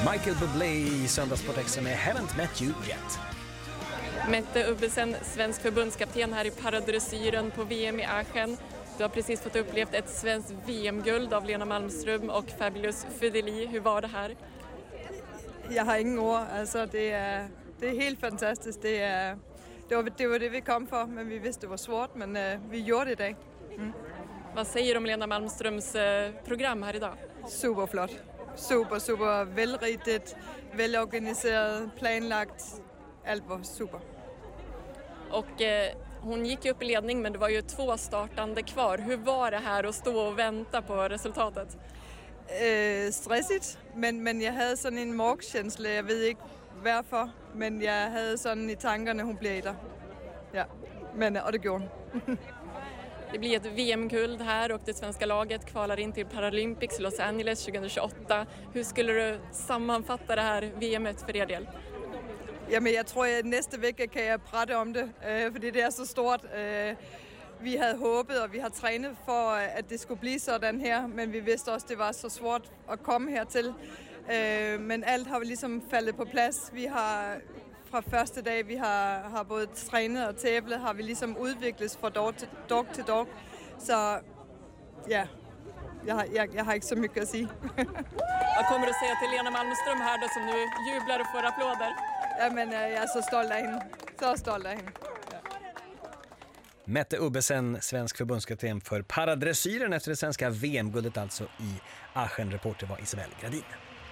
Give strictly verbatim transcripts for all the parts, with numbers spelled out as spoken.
Michael Bublé i Söndagssportextra med Haven't Met You Yet. Mette Ubbesen, svensk förbundskapten här i paradressyren på V M i Aachen. Du har precis fått upplevt ett svenskt V M-guld av Lena Malmström och Fabulous Fideli. Hur var det här? Jag har ingen ord. Alltså, det, är, det är helt fantastiskt. Det, är, det, var, det var det vi kom för, men vi visste det var svårt, men uh, vi gjorde det idag. Mm. Vad säger du om Lena Malmströms uh, program här idag? Superflott. Super, super välritet, välorganiserat, planlagt. Allt var super. Och eh, hon gick ju upp i ledning, men det var ju två startande kvar. Hur var det här att stå och vänta på resultatet? Eh, stressigt, men, men jag hade sån en magkänsla, jag vet inte varför, men jag hade sån i tankarna hon blev där. Ja, men och det går. Det blir ett V M-guld här och det svenska laget kvalar in till Paralympics Los Angeles tjugohundratjugoåtta. Hur skulle du sammanfatta det här V M-et för er del? Ja, men jag tror att nästa vecka kan jag prata om det, för det är så stort. Vi hade hoppet och vi har tränat för att det skulle bli sådan här, men vi visste också att det var så svårt att komma här till. Men allt har liksom fallit på plats. Vi har från första dag vi har, har både tränat och tävlat har vi liksom utvecklats från dag till dag till dag. Så ja, jag, jag, jag har inte så mycket att säga. Vad kommer du säga till Lena Malmström här då, som nu jublar och får applåder? Ja, men jag är så stolt av henne. Så stolt av henne. Ja. Mette Ubbesen, svensk förbundskapten för paradressyren efter det svenska V M-guldet alltså i Aachen. Reporter var Isabelle Gradin.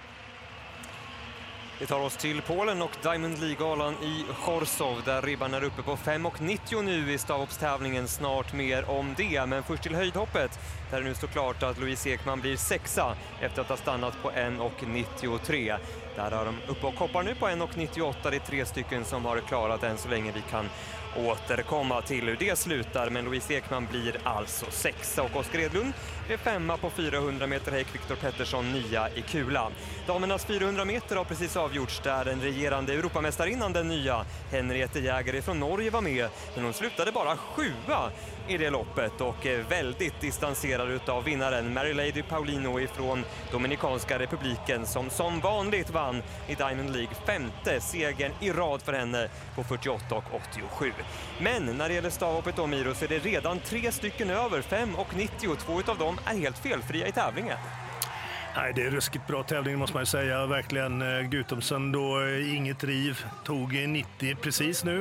Vi tar oss till Polen och Diamond League-galan i Chorzów där ribban är uppe på fem nittio nu i stavhoppstävlingen. Snart mer om det, men först till höjdhoppet där det nu står klart att Louise Ekman blir sexa efter att ha stannat på en nittiotre. Där har de uppe och hoppar nu på en nittioåtta. Det är tre stycken som har klarat än så länge. Vi kan återkomma till hur det slutar, men Louise Ekman blir alltså sexa och Oskar Edlund är femma på fyrahundra meter häck, Viktor Pettersson nia i kula. Damernas fyrahundra meter har precis avgjorts där den regerande Europamästarinnan, den nya Henriette Jäger från Norge, var med, men hon slutade bara sjua i det loppet och är väldigt distanserad utav vinnaren Mary Lady Paulino ifrån Dominikanska republiken som som vanligt vann i Diamond League, femte segern i rad för henne på fyrtioåtta åttiosju. Men när det gäller stavhoppet då, Miro, så är det redan tre stycken över fem nittio. Två utav dem är helt felfria i tävlingen. Nej, det är ruskigt bra tävling måste man ju säga. Verkligen. Gutomsen då, inget riv, tog nittio precis nu.